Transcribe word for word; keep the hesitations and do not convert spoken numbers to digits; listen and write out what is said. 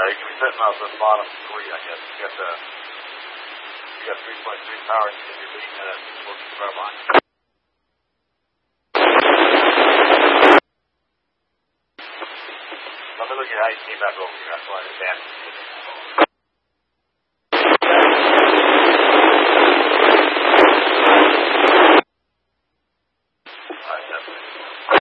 you can be sitting off the bottom three, I guess. You got the, you got three point three power, and you're leading at a working turbine. Let me look at how you came back over here. That's why I understand.